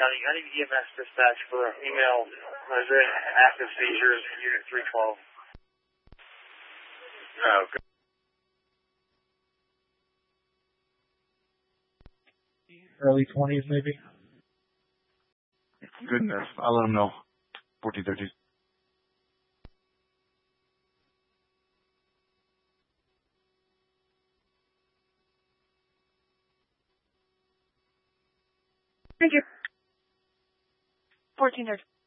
County. I need EMS dispatch for email active seizures, Unit 312. Okay. Early 20s, maybe. Good enough. I'll let them know. 1413. Thank you. 1413.